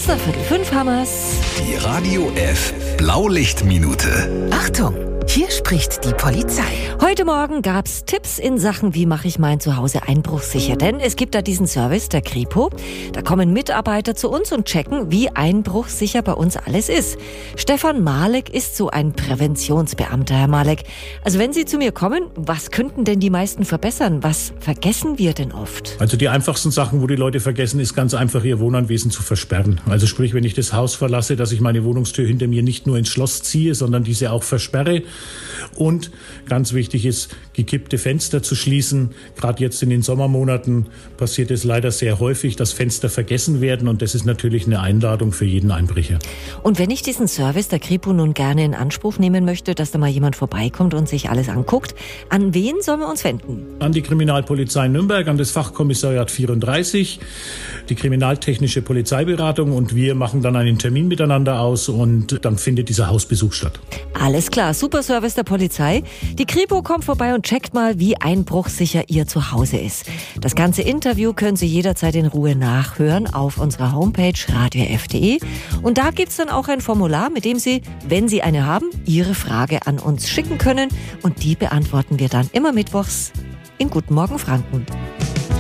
Kurz nach 4:45 haben's. Die Radio F Blaulichtminute. Achtung, hier spricht die Polizei. Heute Morgen gab's Tipps in Sachen, wie mache ich mein Zuhause einbruchsicher. Denn es gibt da diesen Service, der Kripo. Da kommen Mitarbeiter zu uns und checken, wie einbruchsicher bei uns alles ist. Stefan Malek ist so ein Präventionsbeamter, Herr Malek. Also wenn Sie zu mir kommen, was könnten denn die meisten verbessern? Was vergessen wir denn oft? Also die einfachsten Sachen, wo die Leute vergessen, ist ganz einfach, ihr Wohnanwesen zu versperren. Also sprich, wenn ich das Haus verlasse, dass ich meine Wohnungstür hinter mir nicht nur ins Schloss ziehe, sondern diese auch versperre. Und ganz wichtig ist, gekippte Fenster zu schließen. Gerade jetzt in den Sommermonaten passiert es leider sehr häufig, dass Fenster vergessen werden. Und das ist natürlich eine Einladung für jeden Einbrecher. Und wenn ich diesen Service der Kripo nun gerne in Anspruch nehmen möchte, dass da mal jemand vorbeikommt und sich alles anguckt, an wen sollen wir uns wenden? An die Kriminalpolizei Nürnberg, an das Fachkommissariat 34, die kriminaltechnische Polizeiberatung, und wir machen dann einen Termin miteinander aus und dann findet dieser Hausbesuch statt. Alles klar, super Service der Polizei. Die Kripo kommt vorbei und checkt mal, wie einbruchsicher Ihr Zuhause ist. Das ganze Interview können Sie jederzeit in Ruhe nachhören auf unserer Homepage radiof.de. Und da gibt's dann auch ein Formular, mit dem Sie, wenn Sie eine haben, Ihre Frage an uns schicken können. Und die beantworten wir dann immer mittwochs in Guten Morgen Franken.